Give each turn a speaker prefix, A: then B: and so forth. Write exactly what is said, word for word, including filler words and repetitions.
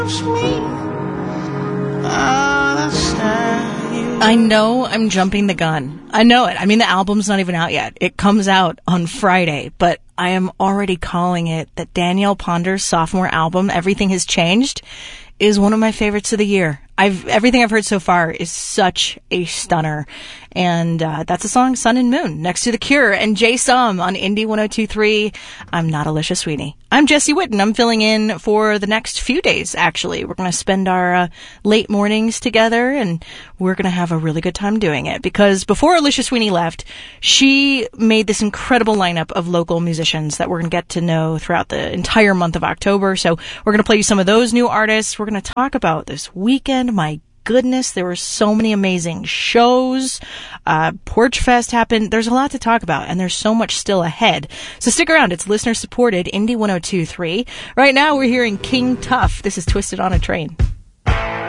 A: I know I'm jumping the gun. I know it. I mean, the album's not even out yet. It comes out on Friday, but I am already calling it that Danielle Ponder's sophomore album, Everything Has Changed, is one of my favorites of the year. I've everything I've heard so far is such a stunner. And uh, that's a song, Sun and Moon, next to The Cure and Jay Sum on Indie one oh two three. I'm not Alicia Sweeney. I'm Jessie Whitten. I'm filling in for the next few days, actually. We're going to spend our uh, late mornings together, and we're going to have a really good time doing it. Because before Alicia Sweeney left, she made this incredible lineup of local musicians that we're going to get to know throughout the entire month of October. So we're going to play you some of those new artists. We're going to talk about this weekend. My goodness, there were so many amazing shows. Uh, Porch Fest happened. There's a lot to talk about, and there's so much still ahead. So stick around. It's listener-supported Indie one oh two three. Right now, we're hearing King Tuff. This is Twisted on a Train.